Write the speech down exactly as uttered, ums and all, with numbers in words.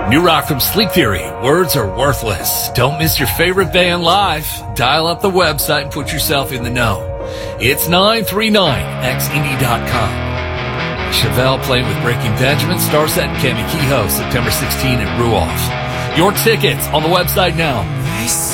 New rock from Sleep Theory. Words are worthless. Don't miss your favorite band live. Dial up the website and put yourself in the know. It's nine three nine x indie dot com. Chevelle playing with Breaking Benjamin, Starset, and Cami Kehoe, September sixteenth at Ruoff. Your tickets on the website now.